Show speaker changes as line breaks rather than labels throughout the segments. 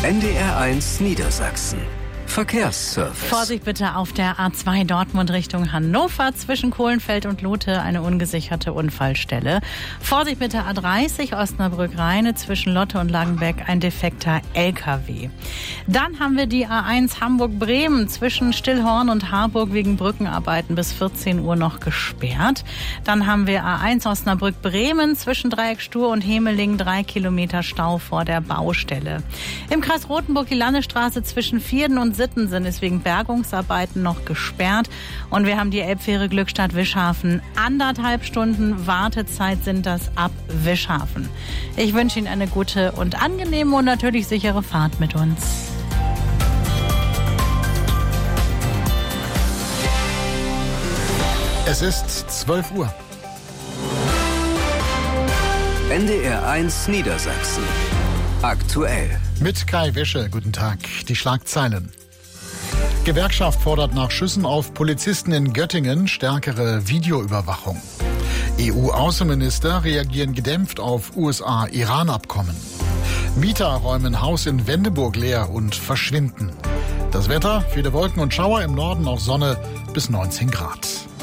NDR1 Niedersachsen. Verkehrsservice.
Vorsicht bitte auf der A2 Dortmund Richtung Hannover. Zwischen Kohlenfeld und Lote eine ungesicherte Unfallstelle. Vorsicht bitte A30 Osnabrück-Rheine. Zwischen Lotte und Langenbeck ein defekter LKW. Dann haben wir die A1 Hamburg-Bremen. Zwischen Stillhorn und Harburg wegen Brückenarbeiten bis 14 Uhr noch gesperrt. Dann haben wir A1 Osnabrück-Bremen. Zwischen Dreieck Stur und Hemeling 3 Kilometer Stau vor der Baustelle. Im Kreis Rothenburg die Landesstraße zwischen Vierden und Sittensen ist wegen Bergungsarbeiten noch gesperrt. Und wir haben die Elbfähre Glückstadt-Wischhafen. 1,5 Stunden Wartezeit sind das ab Wischhafen. Ich wünsche Ihnen eine gute und angenehme und natürlich sichere Fahrt mit uns.
Es ist 12 Uhr.
NDR1 Niedersachsen. Aktuell.
Mit Kai Wäsche, guten Tag. Die Schlagzeilen. Gewerkschaft fordert nach Schüssen auf Polizisten in Göttingen stärkere Videoüberwachung. EU-Außenminister reagieren gedämpft auf USA-Iran-Abkommen. Mieter räumen Haus in Wendeburg leer und verschwinden. Das Wetter, viele Wolken und Schauer, im Norden auch Sonne bis 19 Grad.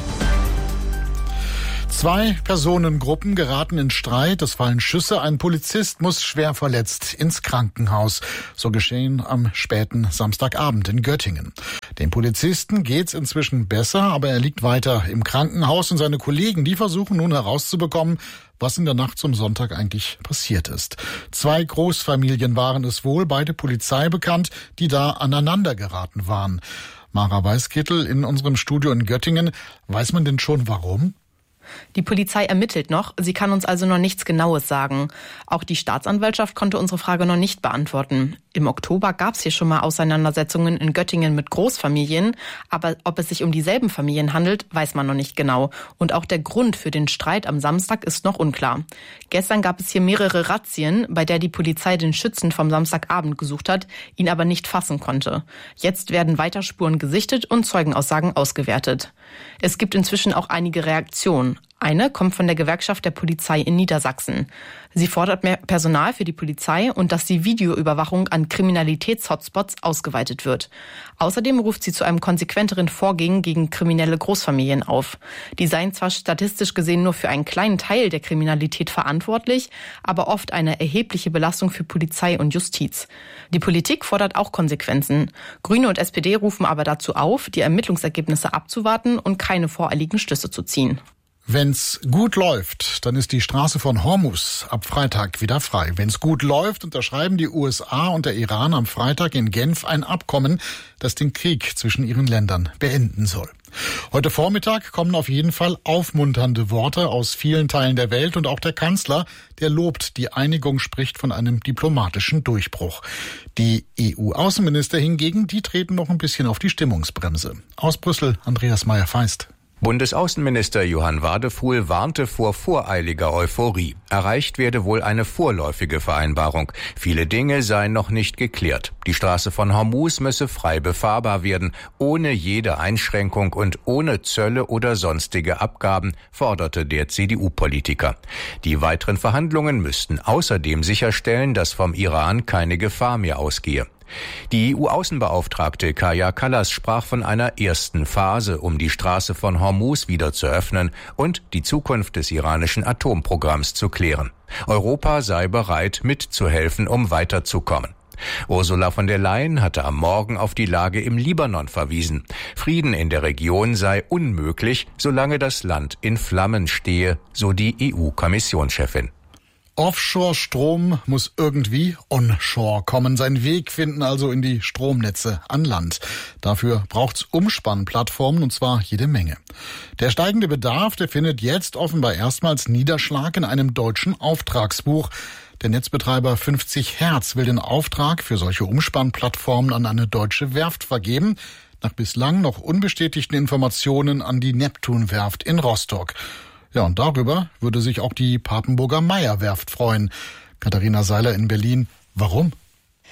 2 Personengruppen geraten in Streit, es fallen Schüsse, ein Polizist muss schwer verletzt ins Krankenhaus. So geschehen am späten Samstagabend in Göttingen. Dem Polizisten geht's inzwischen besser, aber er liegt weiter im Krankenhaus und seine Kollegen, die versuchen nun herauszubekommen, was in der Nacht zum Sonntag eigentlich passiert ist. 2 Großfamilien waren es wohl, beide Polizei bekannt, die da aneinander geraten waren. Mara Weißkittel in unserem Studio in Göttingen. Weiß man denn schon warum?
Die Polizei ermittelt noch, sie kann uns also noch nichts Genaues sagen. Auch die Staatsanwaltschaft konnte unsere Frage noch nicht beantworten. Im Oktober gab es hier schon mal Auseinandersetzungen in Göttingen mit Großfamilien, aber ob es sich um dieselben Familien handelt, weiß man noch nicht genau. Und auch der Grund für den Streit am Samstag ist noch unklar. Gestern gab es hier mehrere Razzien, bei der die Polizei den Schützen vom Samstagabend gesucht hat, ihn aber nicht fassen konnte. Jetzt werden weiter Spuren gesichtet und Zeugenaussagen ausgewertet. Es gibt inzwischen auch einige Reaktionen. Eine kommt von der Gewerkschaft der Polizei in Niedersachsen. Sie fordert mehr Personal für die Polizei und dass die Videoüberwachung an Kriminalitätshotspots ausgeweitet wird. Außerdem ruft sie zu einem konsequenteren Vorgehen gegen kriminelle Großfamilien auf. Die seien zwar statistisch gesehen nur für einen kleinen Teil der Kriminalität verantwortlich, aber oft eine erhebliche Belastung für Polizei und Justiz. Die Politik fordert auch Konsequenzen. Grüne und SPD rufen aber dazu auf, die Ermittlungsergebnisse abzuwarten und keine voreiligen Schlüsse zu ziehen.
Wenn's gut läuft, dann ist die Straße von Hormuz ab Freitag wieder frei. Wenn's gut läuft, unterschreiben die USA und der Iran am Freitag in Genf ein Abkommen, das den Krieg zwischen ihren Ländern beenden soll. Heute Vormittag kommen auf jeden Fall aufmunternde Worte aus vielen Teilen der Welt und auch der Kanzler, der lobt die Einigung, spricht von einem diplomatischen Durchbruch. Die EU-Außenminister hingegen, die treten noch ein bisschen auf die Stimmungsbremse. Aus Brüssel, Andreas Meyer-Feist.
Bundesaußenminister Johann Wadefuhl warnte vor voreiliger Euphorie. Erreicht werde wohl eine vorläufige Vereinbarung. Viele Dinge seien noch nicht geklärt. Die Straße von Hormuz müsse frei befahrbar werden, ohne jede Einschränkung und ohne Zölle oder sonstige Abgaben, forderte der CDU-Politiker. Die weiteren Verhandlungen müssten außerdem sicherstellen, dass vom Iran keine Gefahr mehr ausgehe. Die EU-Außenbeauftragte Kaja Kallas sprach von einer ersten Phase, um die Straße von Hormuz wieder zu öffnen und die Zukunft des iranischen Atomprogramms zu klären. Europa sei bereit, mitzuhelfen, um weiterzukommen. Ursula von der Leyen hatte am Morgen auf die Lage im Libanon verwiesen. Frieden in der Region sei unmöglich, solange das Land in Flammen stehe, so die EU-Kommissionschefin.
Offshore-Strom muss irgendwie onshore kommen, seinen Weg finden also in die Stromnetze an Land. Dafür braucht's Umspannplattformen und zwar jede Menge. Der steigende Bedarf, der findet jetzt offenbar erstmals Niederschlag in einem deutschen Auftragsbuch. Der Netzbetreiber 50 Hertz will den Auftrag für solche Umspannplattformen an eine deutsche Werft vergeben. Nach bislang noch unbestätigten Informationen an die Neptun-Werft in Rostock. Ja, und darüber würde sich auch die Papenburger Meyer-Werft freuen. Katharina Seiler in Berlin. Warum?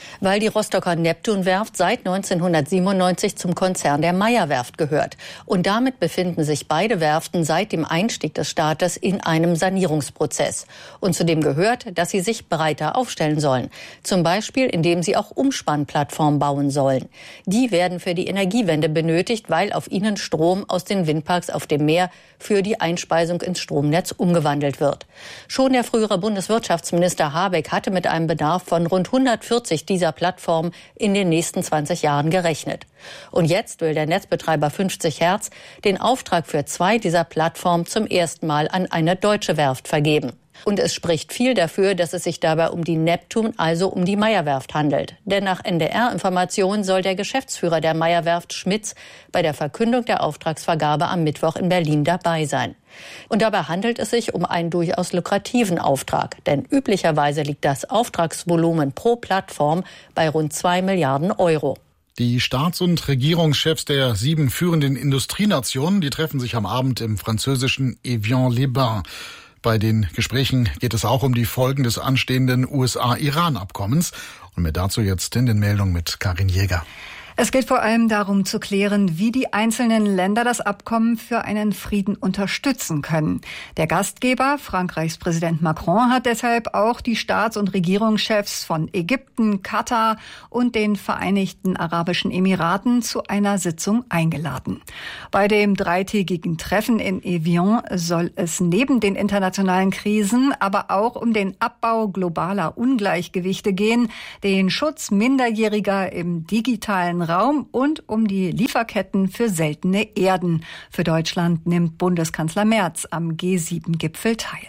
Weil die Rostocker Neptunwerft seit 1997 zum Konzern der Meyer-Werft gehört. Und damit befinden sich beide Werften seit dem Einstieg des Staates in einem Sanierungsprozess. Und zudem gehört, dass sie sich breiter aufstellen sollen. Zum Beispiel, indem sie auch Umspannplattformen bauen sollen. Die werden für die Energiewende benötigt, weil auf ihnen Strom aus den Windparks auf dem Meer für die Einspeisung ins Stromnetz umgewandelt wird. Schon der frühere Bundeswirtschaftsminister Habeck hatte mit einem Bedarf von rund 140 dieser Plattformen in den nächsten 20 Jahren gerechnet. Und jetzt will der Netzbetreiber 50 Hertz den Auftrag für 2 dieser Plattformen zum ersten Mal an eine deutsche Werft vergeben. Und es spricht viel dafür, dass es sich dabei um die Neptun, also um die Meyer-Werft handelt. Denn nach NDR-Informationen soll der Geschäftsführer der Meyer-Werft, Schmitz, bei der Verkündung der Auftragsvergabe am Mittwoch in Berlin dabei sein. Und dabei handelt es sich um einen durchaus lukrativen Auftrag. Denn üblicherweise liegt das Auftragsvolumen pro Plattform bei rund 2 Milliarden Euro.
Die Staats- und Regierungschefs der 7 führenden Industrienationen, die treffen sich am Abend im französischen Evian-les-Bains. Bei den Gesprächen geht es auch um die Folgen des anstehenden USA-Iran-Abkommens. Und mehr dazu jetzt in den Meldungen mit Karin Jäger.
Es geht vor allem darum zu klären, wie die einzelnen Länder das Abkommen für einen Frieden unterstützen können. Der Gastgeber, Frankreichs Präsident Macron, hat deshalb auch die Staats- und Regierungschefs von Ägypten, Katar und den Vereinigten Arabischen Emiraten zu einer Sitzung eingeladen. Bei dem 3-tägigen Treffen in Evian soll es neben den internationalen Krisen aber auch um den Abbau globaler Ungleichgewichte gehen, den Schutz Minderjähriger im digitalen Raum und um die Lieferketten für seltene Erden. Für Deutschland nimmt Bundeskanzler Merz am G7-Gipfel teil.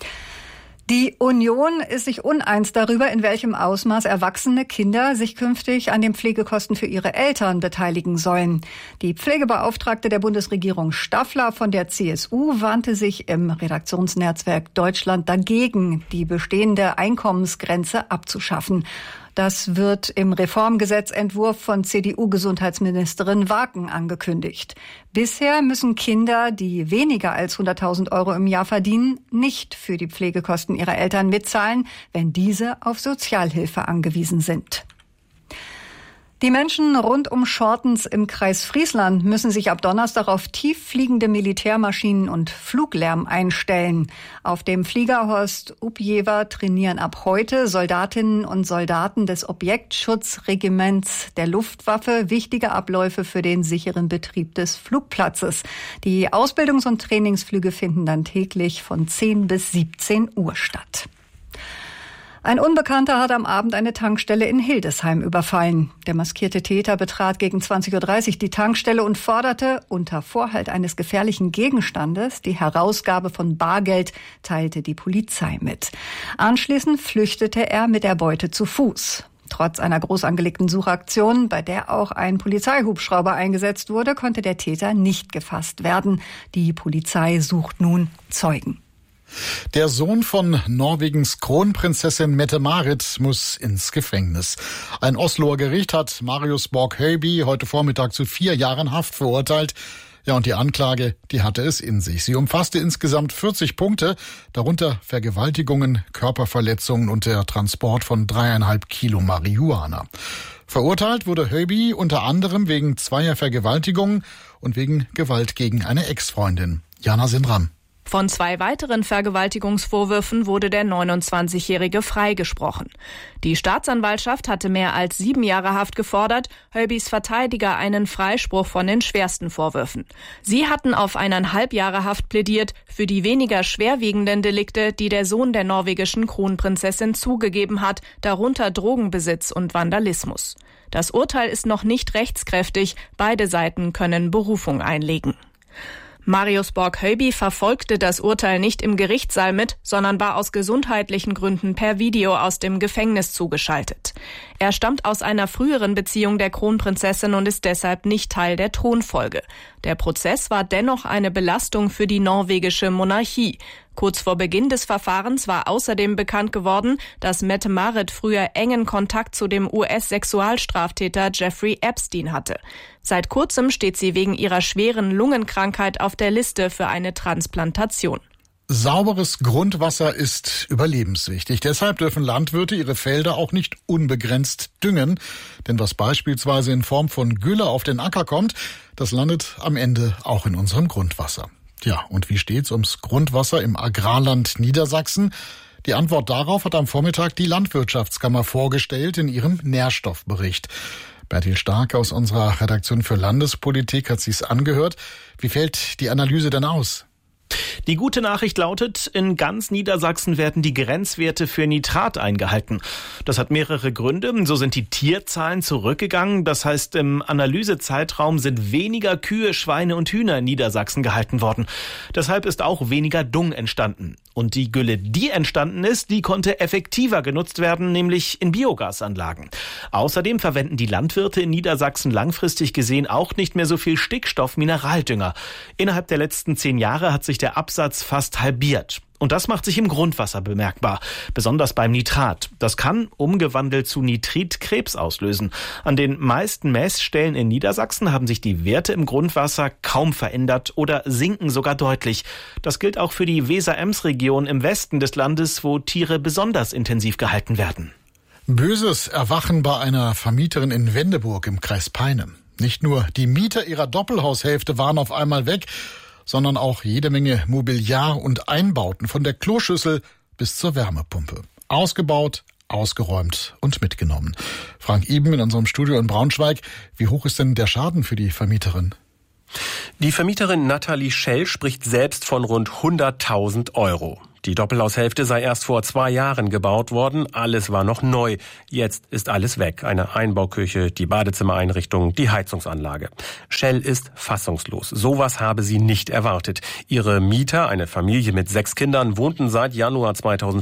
Die Union ist sich uneins darüber, in welchem Ausmaß erwachsene Kinder sich künftig an den Pflegekosten für ihre Eltern beteiligen sollen. Die Pflegebeauftragte der Bundesregierung Staffler von der CSU warnte sich im Redaktionsnetzwerk Deutschland dagegen, die bestehende Einkommensgrenze abzuschaffen. Das wird im Reformgesetzentwurf von CDU-Gesundheitsministerin Waken angekündigt. Bisher müssen Kinder, die weniger als 100.000 € im Jahr verdienen, nicht für die Pflegekosten ihrer Eltern mitzahlen, wenn diese auf Sozialhilfe angewiesen sind. Die Menschen rund um Schortens im Kreis Friesland müssen sich ab Donnerstag auf tieffliegende Militärmaschinen und Fluglärm einstellen. Auf dem Flieger Horst Upjewer trainieren ab heute Soldatinnen und Soldaten des Objektschutzregiments der Luftwaffe wichtige Abläufe für den sicheren Betrieb des Flugplatzes. Die Ausbildungs- und Trainingsflüge finden dann täglich von 10 bis 17 Uhr statt. Ein Unbekannter hat am Abend eine Tankstelle in Hildesheim überfallen. Der maskierte Täter betrat gegen 20.30 Uhr die Tankstelle und forderte unter Vorhalt eines gefährlichen Gegenstandes die Herausgabe von Bargeld, teilte die Polizei mit. Anschließend flüchtete er mit der Beute zu Fuß. Trotz einer groß angelegten Suchaktion, bei der auch ein Polizeihubschrauber eingesetzt wurde, konnte der Täter nicht gefasst werden. Die Polizei sucht nun Zeugen.
Der Sohn von Norwegens Kronprinzessin Mette-Marit muss ins Gefängnis. Ein Osloer Gericht hat Marius Borg-Høiby heute Vormittag zu 4 Jahren Haft verurteilt. Ja, und die Anklage, die hatte es in sich. Sie umfasste insgesamt 40 Punkte, darunter Vergewaltigungen, Körperverletzungen und der Transport von 3,5 Kilo Marihuana. Verurteilt wurde Høiby unter anderem wegen 2 Vergewaltigungen und wegen Gewalt gegen eine Ex-Freundin. Jana Sindram.
Von 2 weiteren Vergewaltigungsvorwürfen wurde der 29-Jährige freigesprochen. Die Staatsanwaltschaft hatte mehr als 7 Jahre Haft gefordert, Høibys Verteidiger einen Freispruch von den schwersten Vorwürfen. Sie hatten auf 1,5 Jahre Haft plädiert für die weniger schwerwiegenden Delikte, die der Sohn der norwegischen Kronprinzessin zugegeben hat, darunter Drogenbesitz und Vandalismus. Das Urteil ist noch nicht rechtskräftig, beide Seiten können Berufung einlegen. Marius Borg-Høiby verfolgte das Urteil nicht im Gerichtssaal mit, sondern war aus gesundheitlichen Gründen per Video aus dem Gefängnis zugeschaltet. Er stammt aus einer früheren Beziehung der Kronprinzessin und ist deshalb nicht Teil der Thronfolge. Der Prozess war dennoch eine Belastung für die norwegische Monarchie. Kurz vor Beginn des Verfahrens war außerdem bekannt geworden, dass Mette-Marit früher engen Kontakt zu dem US-Sexualstraftäter Jeffrey Epstein hatte. Seit kurzem steht sie wegen ihrer schweren Lungenkrankheit auf der Liste für eine Transplantation.
Sauberes Grundwasser ist überlebenswichtig. Deshalb dürfen Landwirte ihre Felder auch nicht unbegrenzt düngen. Denn was beispielsweise in Form von Gülle auf den Acker kommt, das landet am Ende auch in unserem Grundwasser. Ja, und wie steht's ums Grundwasser im Agrarland Niedersachsen? Die Antwort darauf hat am Vormittag die Landwirtschaftskammer vorgestellt in ihrem Nährstoffbericht. Bertil Stark aus unserer Redaktion für Landespolitik hat sich's angehört. Wie fällt die Analyse denn aus?
Die gute Nachricht lautet, in ganz Niedersachsen werden die Grenzwerte für Nitrat eingehalten. Das hat mehrere Gründe. So sind die Tierzahlen zurückgegangen. Das heißt, im Analysezeitraum sind weniger Kühe, Schweine und Hühner in Niedersachsen gehalten worden. Deshalb ist auch weniger Dung entstanden. Und die Gülle, die entstanden ist, die konnte effektiver genutzt werden, nämlich in Biogasanlagen. Außerdem verwenden die Landwirte in Niedersachsen langfristig gesehen auch nicht mehr so viel Stickstoff-Mineraldünger. Innerhalb der letzten 10 Jahre hat sich der Absatz fast halbiert. Und das macht sich im Grundwasser bemerkbar, besonders beim Nitrat. Das kann, umgewandelt zu Nitrit, Krebs auslösen. An den meisten Messstellen in Niedersachsen haben sich die Werte im Grundwasser kaum verändert oder sinken sogar deutlich. Das gilt auch für die Weser-Ems-Region im Westen des Landes, wo Tiere besonders intensiv gehalten werden.
Böses Erwachen bei einer Vermieterin in Wendeburg im Kreis Peine. Nicht nur die Mieter ihrer Doppelhaushälfte waren auf einmal weg, sondern auch jede Menge Mobiliar und Einbauten, von der Kloschüssel bis zur Wärmepumpe. Ausgebaut, ausgeräumt und mitgenommen. Frank Iben in unserem Studio in Braunschweig. Wie hoch ist denn der Schaden für die Vermieterin?
Die Vermieterin Nathalie Schell spricht selbst von rund 100.000 Euro. Die Doppelhaushälfte sei erst vor 2 Jahren gebaut worden. Alles war noch neu. Jetzt ist alles weg. Eine Einbauküche, die Badezimmereinrichtung, die Heizungsanlage. Schell ist fassungslos. Sowas habe sie nicht erwartet. Ihre Mieter, eine Familie mit 6 Kindern, wohnten seit Januar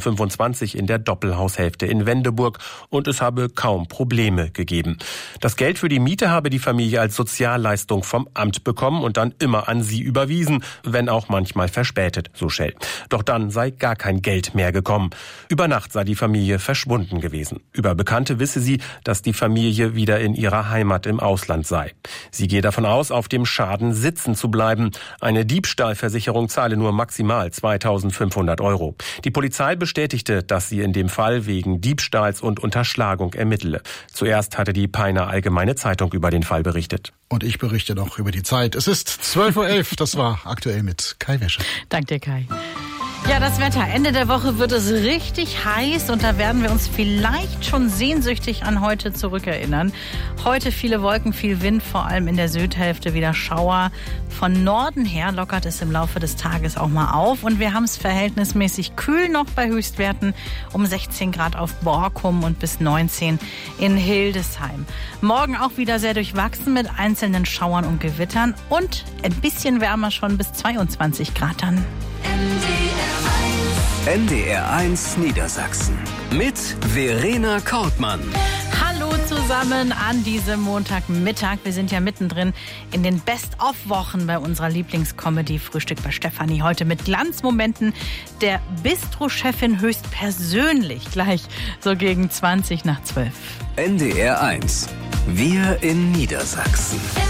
2025 in der Doppelhaushälfte in Wendeburg und es habe kaum Probleme gegeben. Das Geld für die Miete habe die Familie als Sozialleistung vom Amt bekommen und dann immer an sie überwiesen, wenn auch manchmal verspätet, so Schell. Doch dann sei gar kein Geld mehr gekommen. Über Nacht sei die Familie verschwunden gewesen. Über Bekannte wisse sie, dass die Familie wieder in ihrer Heimat im Ausland sei. Sie gehe davon aus, auf dem Schaden sitzen zu bleiben. Eine Diebstahlversicherung zahle nur maximal 2.500 Euro. Die Polizei bestätigte, dass sie in dem Fall wegen Diebstahls und Unterschlagung ermittele. Zuerst hatte die Peiner Allgemeine Zeitung über den Fall berichtet.
Und ich berichte noch über die Zeit. Es ist 12.11 Uhr. Das war aktuell mit Kai Wäscher.
Danke dir, Kai. Ja, das Wetter. Ende der Woche wird es richtig heiß und da werden wir uns vielleicht schon sehnsüchtig an heute zurückerinnern. Heute viele Wolken, viel Wind, vor allem in der Südhälfte wieder Schauer. Von Norden her lockert es im Laufe des Tages auch mal auf und wir haben es verhältnismäßig kühl noch bei Höchstwerten um 16 Grad auf Borkum und bis 19 in Hildesheim. Morgen auch wieder sehr durchwachsen mit einzelnen Schauern und Gewittern und ein bisschen wärmer schon bis 22 Grad dann.
NDR1 Niedersachsen mit Verena Kortmann.
Hallo zusammen an diesem Montagmittag. Wir sind ja mittendrin in den Best-of-Wochen bei unserer Lieblingscomedy Frühstück bei Stefanie. Heute mit Glanzmomenten der Bistro-Chefin höchstpersönlich. Gleich so gegen 20 nach 12.
NDR1. Wir in Niedersachsen.